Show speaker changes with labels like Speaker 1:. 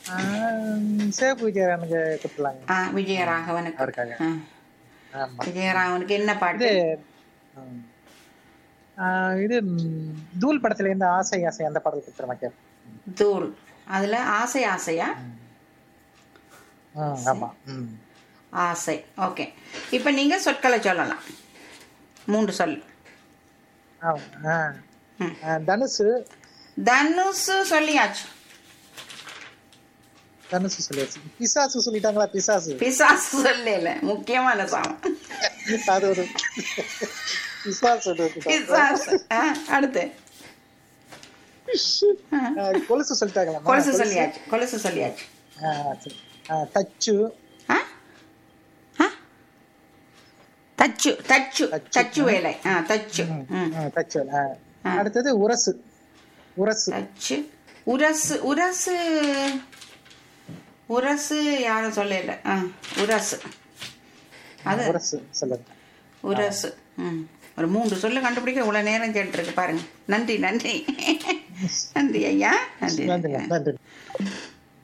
Speaker 1: சேப்பு விஜயராமனுக்கு கொடுத்துலாங்க.
Speaker 2: விஜயராகவனுக்கு.
Speaker 1: அவருக்காக. ஆமா.
Speaker 2: விஜயராகவனுக்கு என்ன பாட்டு?
Speaker 1: இது தூள் படத்துல இருந்து ஆசை ஆசை அந்த பாடல் கொடுத்துருமா?
Speaker 2: தூள். அதுல ஆசை ஆசையா?
Speaker 1: ஆமா.
Speaker 2: ஆசை. ஓகே. இப்ப நீங்க சொற்களை சொல்லலாம். 3 சொல்.
Speaker 1: தனுசு.
Speaker 2: தனுசு சொல்லியாச்சு.
Speaker 1: தனுசு சொல்லியாச்சு. பிசாசு சொல்லிட்டாங்களா? பிசாசு.
Speaker 2: பிசாசு சொல்லல, முக்கியமான சாமம்.
Speaker 1: அது ஒரு பிசாசு.
Speaker 2: அடுத்து
Speaker 1: கொலுசு சொல்லிட்டாங்களா?
Speaker 2: கொலுசு சொல்லியாச்சு. கொலுசு சொல்லியாச்சு.
Speaker 1: தச்சு.
Speaker 2: தச்சு தச்சு தச்சு வேலை. தச்சு.
Speaker 1: தச்சு. அடுத்தது உரசு. உரசு.
Speaker 2: தச்சு. உரசு. உரசு. உரசு யாரும் சொல்லல. உரசு. அது
Speaker 1: உரசு சொல்லுங்க.
Speaker 2: உரசு. ஒரு 3 சொல்ல கண்டுபிடிக்க இவ்வளவு நேரம் கேட்டுருக்கு பாருங்க. நன்றி நன்றி நன்றி ஐயா. நன்றி.